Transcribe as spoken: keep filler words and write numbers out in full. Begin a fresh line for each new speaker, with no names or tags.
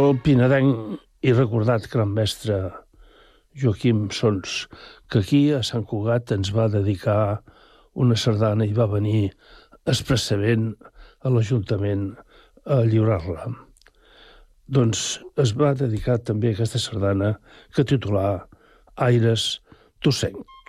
el pinedenc i recordat gran mestre Joaquim Sons, que aquí a Sant Cugat ens va dedicar una sardana i va venir expressament a l'Ajuntament a lliurar-la. Doncs es va dedicar també a aquesta sardana que titulà Aires Tossenc.